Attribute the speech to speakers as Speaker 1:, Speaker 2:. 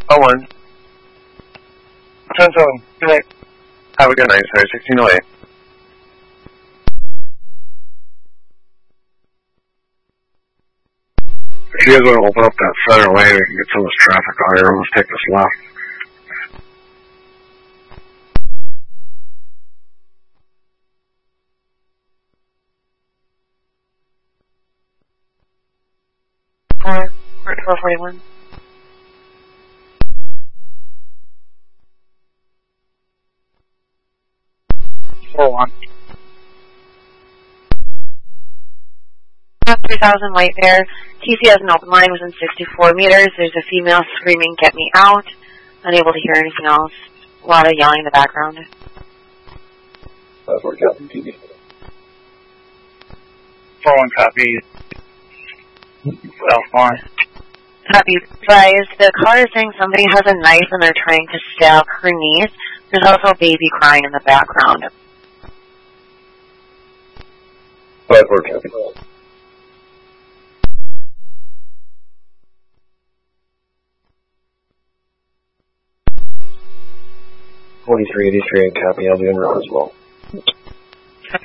Speaker 1: 1. 10-7. Good night. Have a good night, sir. 1608.
Speaker 2: If you guys want to open up that center lane, we can get some of this traffic out here. Let's take this left.
Speaker 3: Port 441.
Speaker 4: One.
Speaker 3: 3000 White Bear. TC has an open line within 64 meters. There's a female screaming, "Get me out." Unable to hear anything else. A lot of yelling in the background.
Speaker 2: That's what Captain TV.
Speaker 4: 4-1 copy. Well, fine.
Speaker 3: Copy. Advise. The car is saying somebody has a knife and they're trying to stab her niece. There's also a baby crying in the background.
Speaker 2: 5-4 Captain. 4383 and copy. I'll be en route as well.